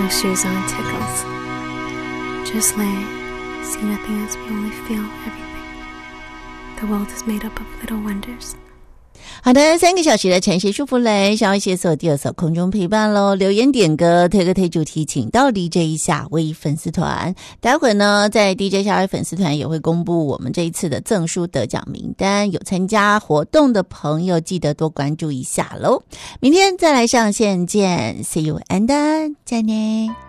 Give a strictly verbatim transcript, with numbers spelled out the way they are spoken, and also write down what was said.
No shoes on tickles. Just lay, see nothing as we only feel everything. The world is made up of little wonders. 好的，三个小时的晨曦舒服雷，稍微携手第二首空中陪伴咯。留言点歌推歌推主题，请到 D J 夏威粉丝团。待会呢，在 D J 夏威粉丝团也会公布我们这一次的赠书得奖名单，有参加活动的朋友记得多关注一下咯。明天再来上线见 ，See you and 再见。